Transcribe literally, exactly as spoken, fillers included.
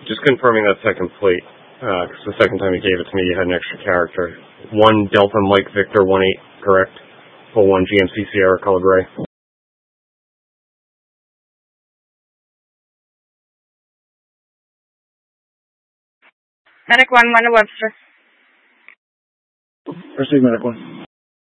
Just confirming that second plate, because uh, the second time you gave it to me, you had an extra character. One Delta Mike Victor one eight, correct? Or one G M C Sierra Color Gray. Medic one, one to Webster. Proceed, Medic one.